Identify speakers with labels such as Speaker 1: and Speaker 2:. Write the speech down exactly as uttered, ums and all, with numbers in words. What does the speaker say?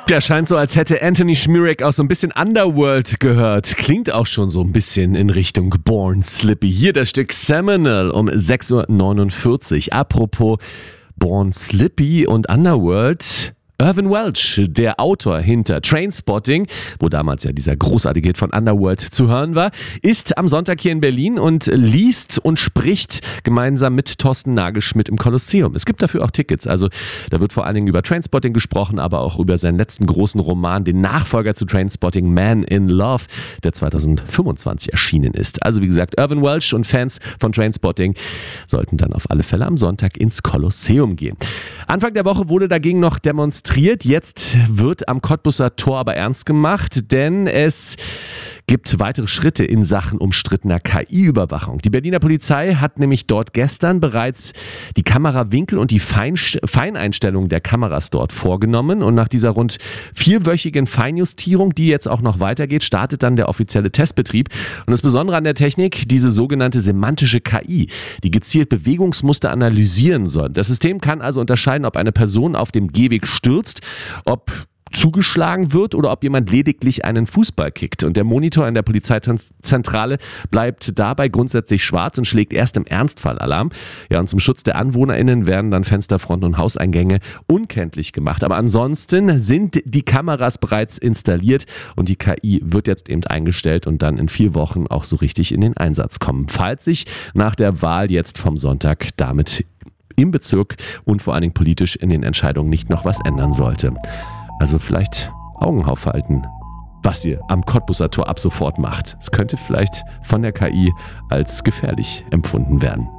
Speaker 1: Der scheint so, als hätte Anthony Šmirek auch so ein bisschen Underworld gehört. Klingt auch schon so ein bisschen in Richtung Born Slippy. Hier das Stück Seminal um sechs Uhr neunundvierzig. Apropos Born Slippy und Underworld. Irvine Welsh, der Autor hinter Trainspotting, wo damals ja dieser großartige Hit von Underworld zu hören war, ist am Sonntag hier in Berlin und liest und spricht gemeinsam mit Thorsten Nagelschmidt im Kolosseum. Es gibt dafür auch Tickets, also da wird vor allen Dingen über Trainspotting gesprochen, aber auch über seinen letzten großen Roman, den Nachfolger zu Trainspotting, Man in Love, der zweitausendfünfundzwanzig erschienen ist. Also wie gesagt, Irvine Welsh und Fans von Trainspotting sollten dann auf alle Fälle am Sonntag ins Kolosseum gehen. Anfang der Woche wurde dagegen noch demonstriert. Jetzt wird am Cottbuser Tor aber ernst gemacht, denn es gibt weitere Schritte in Sachen umstrittener K I-Überwachung. Die Berliner Polizei hat nämlich dort gestern bereits die Kamerawinkel und die Fein- Feineinstellung der Kameras dort vorgenommen. Und nach dieser rund vierwöchigen Feinjustierung, die jetzt auch noch weitergeht, startet dann der offizielle Testbetrieb. Und das Besondere an der Technik, diese sogenannte semantische K I, die gezielt Bewegungsmuster analysieren soll. Das System kann also unterscheiden, ob eine Person auf dem Gehweg stürzt, ob zugeschlagen wird oder ob jemand lediglich einen Fußball kickt. Und der Monitor in der Polizeizentrale bleibt dabei grundsätzlich schwarz und schlägt erst im Ernstfall Alarm. Ja, und zum Schutz der AnwohnerInnen werden dann Fensterfronten und Hauseingänge unkenntlich gemacht. Aber ansonsten sind die Kameras bereits installiert und die K I wird jetzt eben eingestellt und dann in vier Wochen auch so richtig in den Einsatz kommen. Falls sich nach der Wahl jetzt vom Sonntag damit im Bezirk und vor allen Dingen politisch in den Entscheidungen nicht noch was ändern sollte. Also vielleicht Augen aufhalten, was ihr am Cottbuser Tor ab sofort macht. Es könnte vielleicht von der K I als gefährlich empfunden werden.